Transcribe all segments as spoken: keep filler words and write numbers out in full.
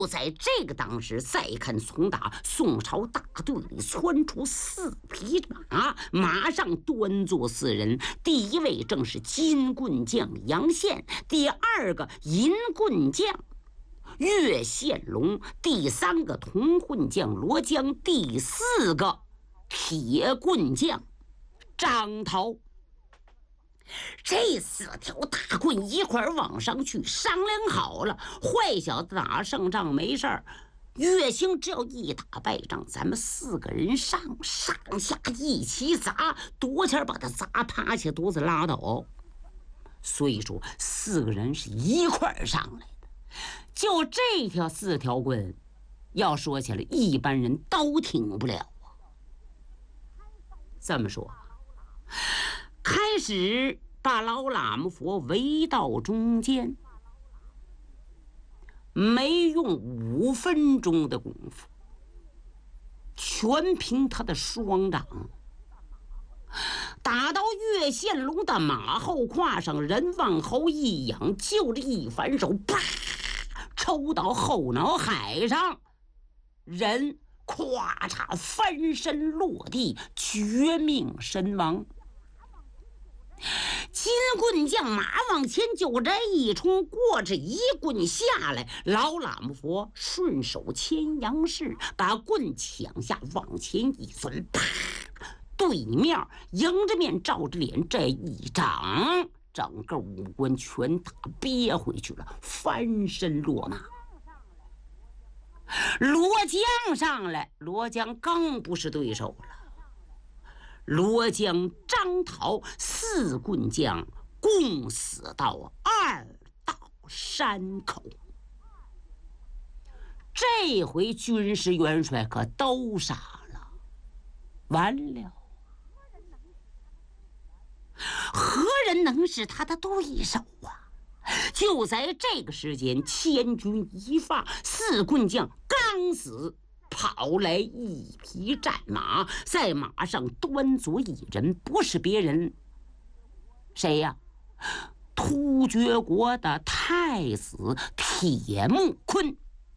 就在这个当时，再看从打宋朝大队里窜出四匹马，马上端坐四人。第一位正是金棍将杨宪，第二个银棍将岳献龙，第三个铜棍将罗江，第四个铁棍将张涛。这四条大棍一块往上去，商量好了，坏小子打胜仗没事儿，岳兴只要一打败仗，咱们四个人上上下一起砸，多钱把他砸趴下，肚子拉倒。所以说四个人是一块上来的。就这条四条棍，要说起来一般人都挺不了啊。这么说，开始把老喇嘛佛围到中间，没用五分钟的功夫，全凭他的双掌打到岳献龙的马后胯上，人往后一仰，就着一反手，啪，抽到后脑海上，人咵嚓翻身落地，绝命身亡。金棍将马往前就这一冲，过这一棍下来，老喇嘛佛顺手牵羊式，把棍抢下，往前一钻，啪，对面迎着面照着脸，这一掌，整个五官全打憋回去了，翻身落马。罗江上来，罗江更不是对手了。罗江、张涛四棍将共死到二道山口。这回军师元帅可都傻了，完了，何人能是他的对手啊？就在这个时间，千钧一发，四棍将刚死，跑来一匹战马，在马上端坐一人，不是别人，谁呀？突厥国的太子铁木坤。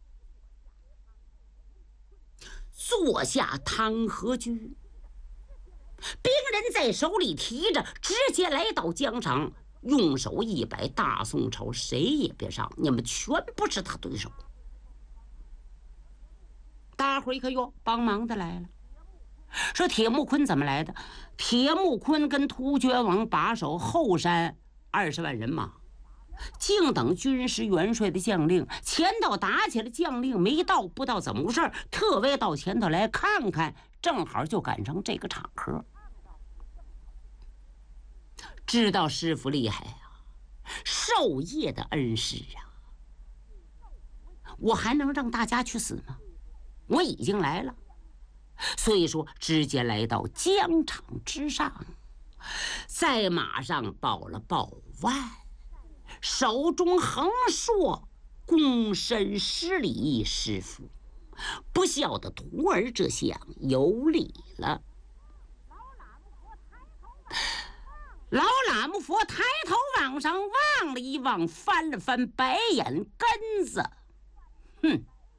坐下汤和居，兵人在手里提着，直接来到疆场，用手一摆，大宋朝谁也别上，你们全不是他对手。大伙一看，哟，帮忙的来了。说铁木坤怎么来的？铁木坤跟突厥王把守后山二十万人马，静等军师元帅的将令。前头打起来，将令没到，不知道怎么回事，特为到前头来看看，正好就赶上这个场合。知道师傅厉害啊，授业的恩师啊，我还能让大家去死吗？我已经来了，所以说直接来到疆场之上，在马上报了报万，手中横槊，躬身施礼，师父，不孝的徒儿这厢有礼了。老喇嘛佛抬头往上望了一望，翻了翻白眼根子，哼。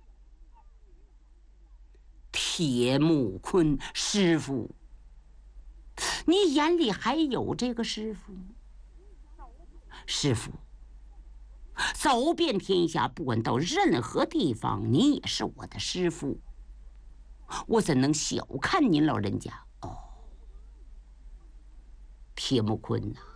铁木坤师傅，你眼里还有这个师傅吗？师傅，走遍天下，不管到任何地方，你也是我的师傅，我怎能小看您老人家？哦，铁木坤呐、啊，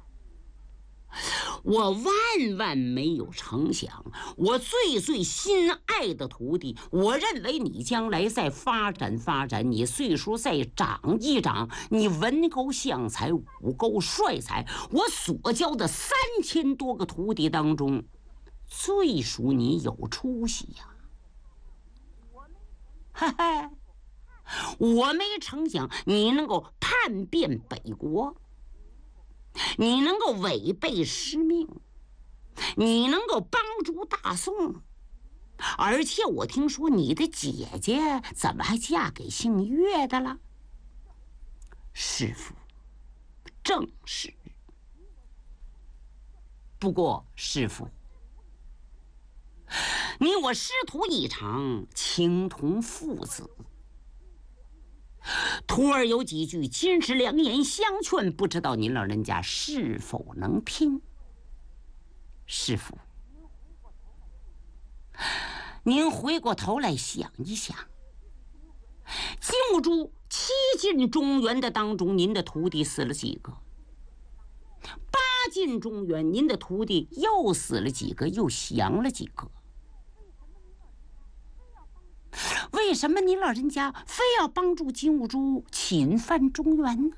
我万万没有成想，我最最心爱的徒弟，我认为你将来再发展发展，你岁数再长一长，你文沟相才，武沟帅才，我所教的三千多个徒弟当中，最属你有出息呀、啊！哈哈，我没成想你能够叛变北国，你能够违背师命，你能够帮助大宋，而且我听说你的姐姐怎么还嫁给姓岳的了？师父，正是。不过师父， 你我师徒一场，情同父子。徒儿有几句今日良言相劝，不知道您老人家是否能听？师父，您回过头来想一想，金兀术七进中原的当中，您的徒弟死了几个？八进中原，您的徒弟又死了几个？又降了几个？为什么您老人家非要帮助金兀术侵犯中原呢？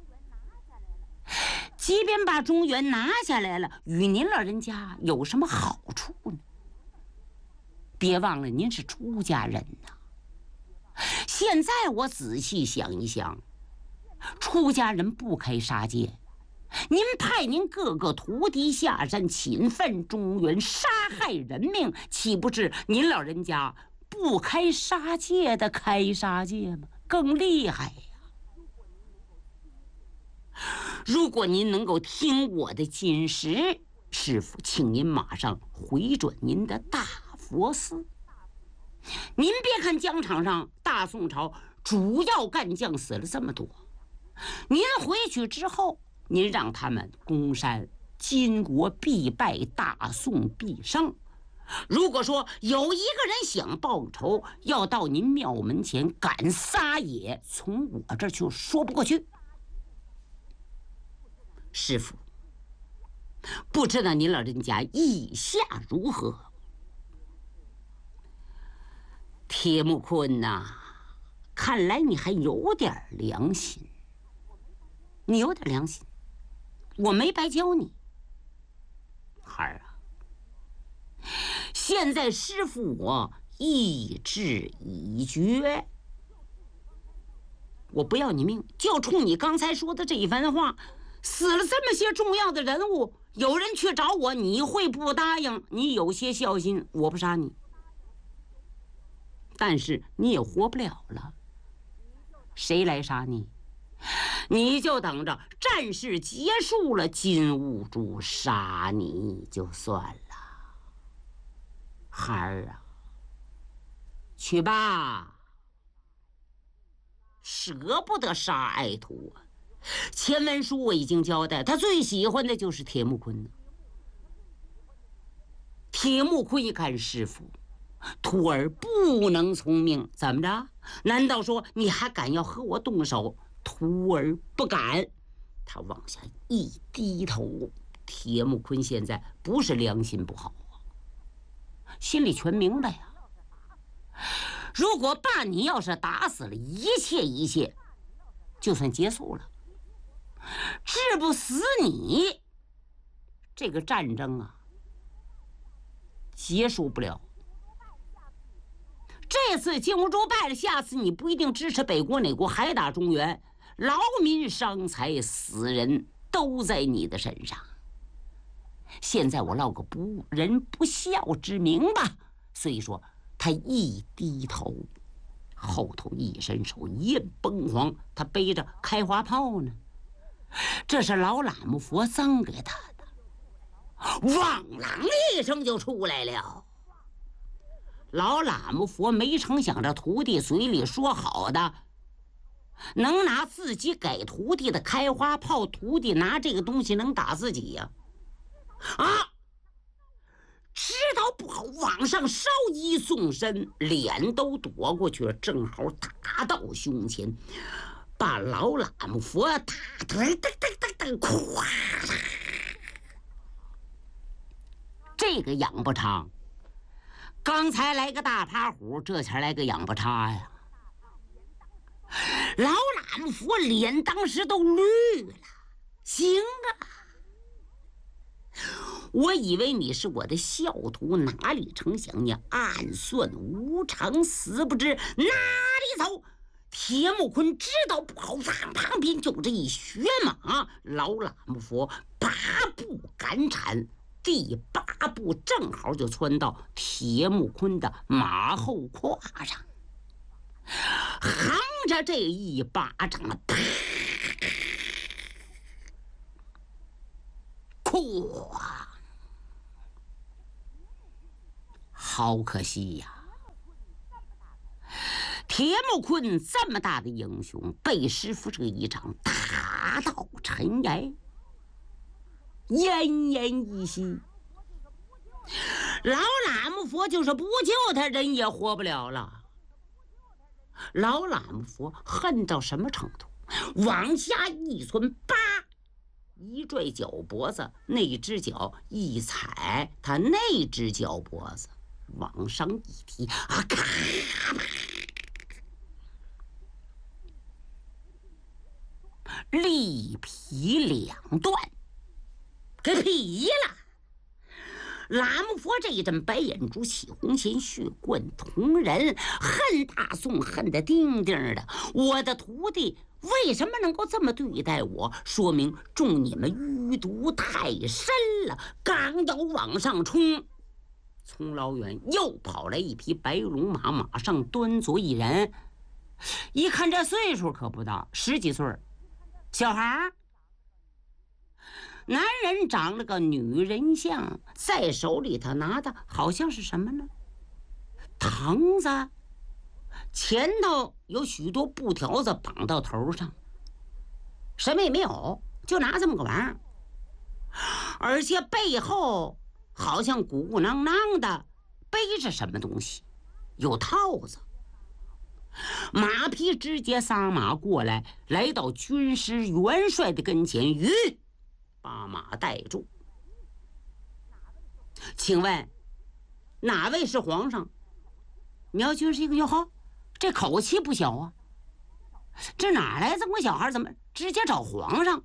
即便把中原拿下来了，与您老人家有什么好处呢？别忘了，您是出家人呐。现在我仔细想一想，出家人不开杀戒，您派您各个徒弟下山侵犯中原，杀害人命，岂不是您老人家不开杀戒的开杀戒吗？更厉害呀！如果您能够听我的金石，师父，请您马上回转您的大佛寺。您别看疆场上大宋朝主要干将死了这么多，您回去之后，您让他们攻山，金国必败，大宋必胜。如果说有一个人想报仇，要到您庙门前敢撒野，从我这儿就说不过去。师父，不知道您老人家意下如何？铁木坤呐，看来你还有点良心，你有点良心，我没白教你。孩儿啊，现在师父我意志已决，我不要你命，就冲你刚才说的这一番话。死了这么些重要的人物，有人去找我，你会不答应？你有些孝心，我不杀你，但是你也活不了了。谁来杀你？你就等着战事结束了，金兀术杀你就算了。孩儿啊，去吧，舍不得杀爱徒啊。前文书我已经交代，他最喜欢的就是铁木坤。铁木坤一看师父，徒儿不能从命，怎么着？难道说你还敢要和我动手？徒儿不敢。他往下一低头，铁木坤现在不是良心不好啊，心里全明白呀。如果把你要是打死了，一切一切就算结束了。治不死你，这个战争啊结束不了。这次金兀术败了，下次你不一定支持北国哪国还打中原，劳民伤财，死人都在你的身上。现在我落个不仁不孝之名吧。所以说他一低头，后头一伸手，一摁崩簧，他背着开花炮呢。这是老喇嘛佛赠给他的，汪啷一声就出来了。老喇嘛佛没成想，这徒弟嘴里说好的，能拿自己给徒弟的开花炮，徒弟拿这个东西能打自己呀？啊！知道不好，往上稍一纵身，脸都躲过去了，正好打到胸前，把老喇嘛佛打得噔噔噔噔咵！这个仰不长，刚才来个大趴虎，这才来个仰不叉呀！老喇嘛佛脸当时都绿了。行啊，我以为你是我的孝徒，哪里成想你暗算无常，死不知哪里走。铁木坤知道不好，往旁边就这一学马，老喇嘛佛八步赶铲，第八步正好就窜到铁木坤的马后胯上，横着这一巴掌啊，啪！咵！ 好可惜呀！铁木坤这么大的英雄，被师傅这一掌打到尘埃，奄奄一息。老喇嘛佛就是不救他，人也活不了了。老喇嘛佛恨到什么程度？往下一寸，叭，一拽脚脖子，那只脚一踩他那只脚脖子，往上一提，啊咔！力劈两段，给劈了。喇嘛佛这一阵白眼珠起红线，血贯瞳仁，恨大宋恨得丁丁的。我的徒弟为什么能够这么对待我？说明中你们余毒太深了。刚要往上冲，从老远又跑来一匹白龙马，马上端坐一人。一看这岁数可不大，十几岁，小孩。男人长了个女人相，在手里他拿的好像是什么呢？藤子，前头有许多布条子绑到头上，什么也没有，就拿这么个玩意儿，而且背后好像鼓鼓囊囊的背着什么东西，有套子。马匹直接撒马过来，来到军师元帅的跟前，吁，把马带住。请问哪位是皇上？苗军是一个哟呵，这口气不小啊！这哪来这么个小孩？怎么直接找皇上？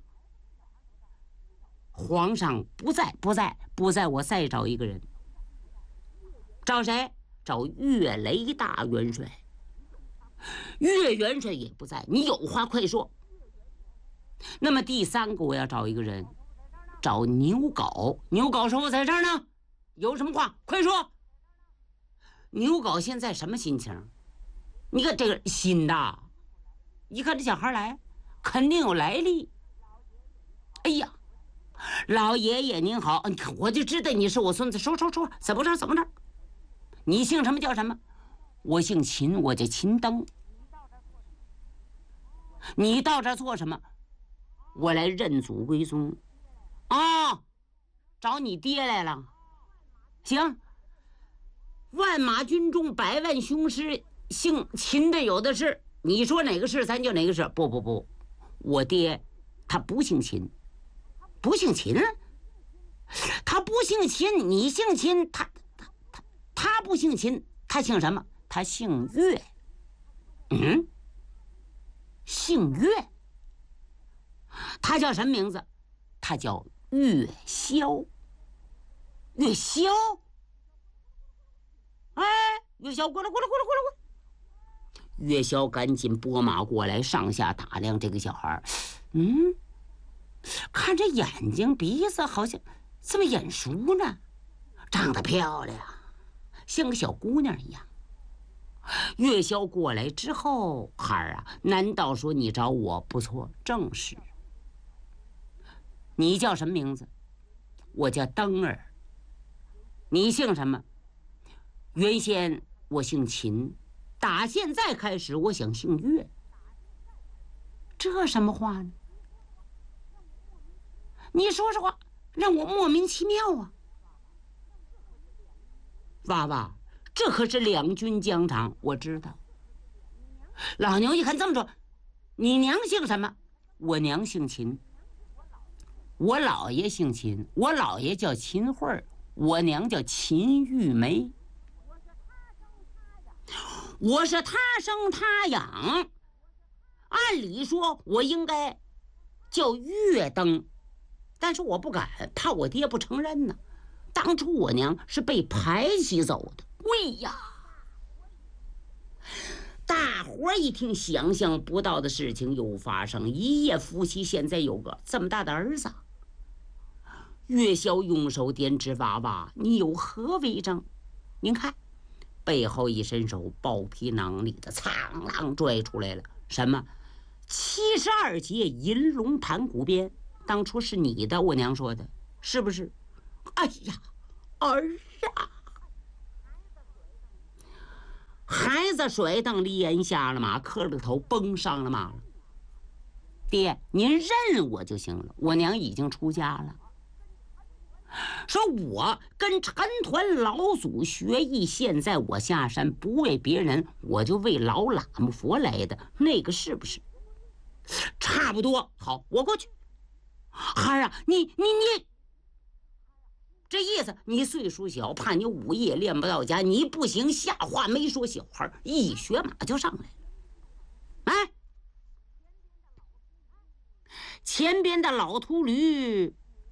皇上不在，不在，不在，我再找一个人。找谁？找岳雷大元帅。岳元帅也不在，你有话快说。那么第三个我要找一个人，找牛皋。牛皋说我在这儿呢，有什么话快说。牛皋现在什么心情？你看这个心大，一看这小孩来肯定有来历。哎呀，老爷爷您好，你看我就知道你是我孙子。说说说，怎么着怎么着？你姓什么叫什么？我姓秦，我叫秦登。你到这儿做什么？我来认祖归宗。哦，找你爹来了。行，万马军中百万雄师，姓秦的有的是，你说哪个是咱就哪个是。不不不，我爹他不姓秦。不姓秦？他不姓秦，你姓秦，他他他他不姓秦，他姓什么？他姓岳。嗯，姓岳。他叫什么名字？他叫岳霄。岳霄？哎，岳霄过来过来过来过来过来！岳霄赶紧拨马过来，上下打量这个小孩。嗯，看这眼睛鼻子好像这么眼熟呢，长得漂亮，像个小姑娘一样。岳霄过来之后，孩儿啊，难道说你找我？不错，正是。你叫什么名字？我叫登儿。你姓什么？原先我姓秦，打现在开始我想姓岳。这什么话呢？你说实话，让我莫名其妙啊！娃娃，这可是两军疆场，我知道。老牛一看这么说，你娘姓什么？我娘姓秦。我姥爷姓秦，我姥爷叫秦慧儿，我娘叫秦玉梅。我是他生他养，按理说我应该叫岳登，但是我不敢，怕我爹不承认呢。当初我娘是被排挤走的。喂呀！大伙一听，想象不到的事情又发生，一夜夫妻现在有个这么大的儿子。岳霄用手点指娃娃，你有何为证？您看，背后一伸手，包皮囊里的苍狼拽出来了。什么？七十二节银龙盘古鞭，当初是你的，我娘说的，是不是？哎呀，儿啊！ 子甩蹬离鞍下了马，磕了头奔上了马了。爹，您认我就行了，我娘已经出家了。说我跟陈抟老祖学艺，现在我下山不为别人，我就为老喇嘛佛来的，那个是不是？差不多。好，我过去。孩儿啊，你你你，这意思你岁数小，怕你武艺也练不到家，你不行。下话没说，小孩一学马就上来了。哎，前边的老秃驴，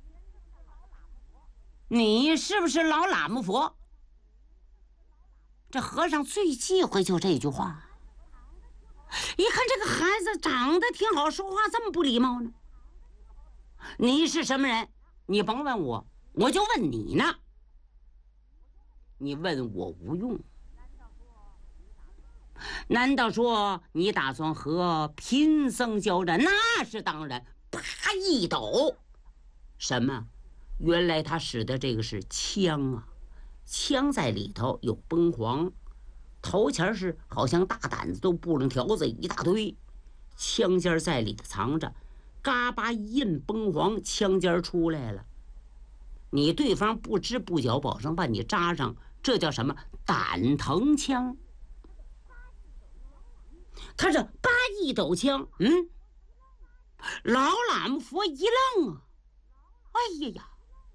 你是不是老喇嘛佛？这和尚最忌讳就这句话。一看这个孩子长得挺好，说话这么不礼貌呢。你是什么人？你甭问我，我就问你呢。你问我无用。难道说你打算和贫僧交战？那是当然。啪一抖，什么？原来他使的这个是枪啊，枪在里头有崩簧，头前是好像大胆子都布棱条子一大堆，枪尖在里头藏着，嘎巴一印崩簧，枪尖出来了。你对方不知不觉保证把你扎上，这叫什么？胆藤枪。他这八一抖枪，嗯，老喇嘛佛一愣啊，哎呀呀！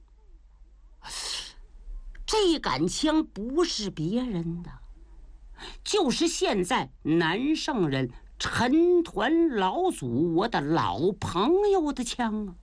这杆枪不是别人的，就是现在南圣人陈抟老祖我的老朋友的枪啊！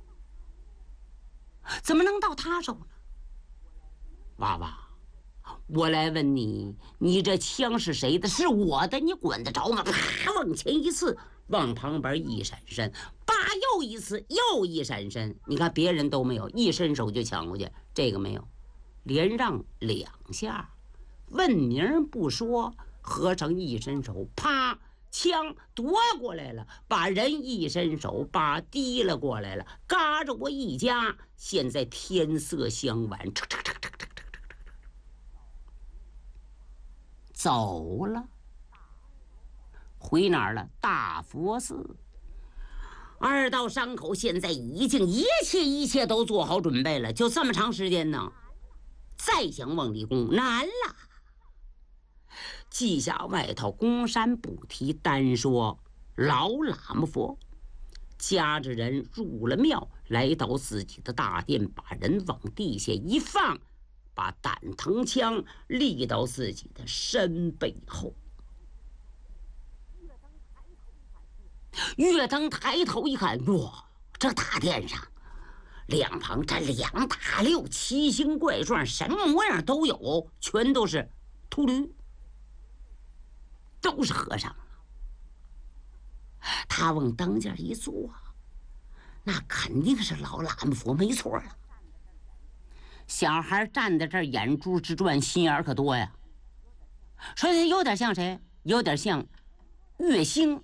怎么能到他手呢？娃娃，我来问你，你这枪是谁的？是我的，你管得着吗？啪，往前一刺，往旁边一闪身，叭，又一次，又一闪身。你看别人都没有，一伸手就抢过去，这个没有，连让两下，问名不说，和尚一伸手，啪，枪夺过来了，把人一伸手，把提了过来了，嘎着我一夹，现在天色相晚，哧哧哧哧哧哧走了。回哪儿了？大佛寺。二道山口现在已经一切一切都做好准备了，就这么长时间呢，再想往里攻难了。记下外头公山不提，单说老喇嘛佛夹着人入了庙，来到自己的大殿，把人往地下一放，把胆藤枪立到自己的身背后。月灯抬头一看，哇，这大殿上两旁这两大溜奇形怪状，什么模样都有，全都是秃驴，都是和尚。他往当间一坐，那肯定是老喇嘛佛，没错了。小孩站在这儿，眼珠直转，心眼可多呀。说他有点像谁？有点像月星，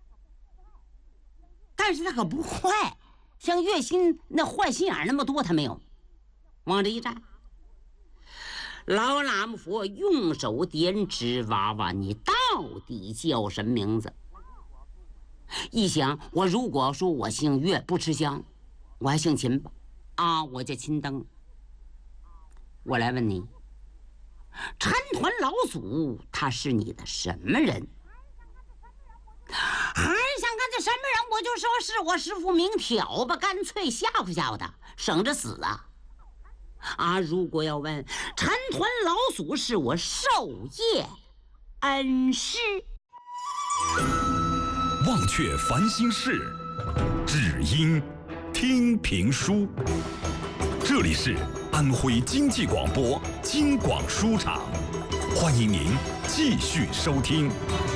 但是他可不坏，像月星那坏心眼那么多他没有。往这一站，老喇嘛佛用手点指，娃娃，你到底叫什么名字？一想，我如果说我姓岳，不吃香，我还姓秦吧？啊，我叫秦登。我来问你，陈抟老祖他是你的什么人？还想看这什么人，我就说是我师父明挑吧，干脆吓唬吓唬他，省着死啊！啊，如果要问陈抟老祖是我授业恩师。 忘却烦心事，只因听评书。这里是安徽经济广播京广书场，欢迎您继续收听。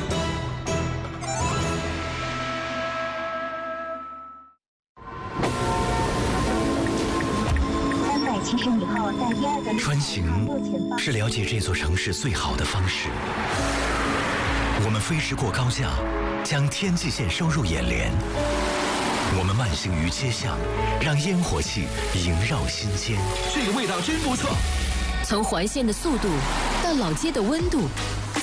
穿行是了解这座城市最好的方式。我们飞驰过高架，将天际线收入眼帘。我们慢行于街巷，让烟火气萦绕心间。 这个味道真不错。 从环线的速度到老街的温度，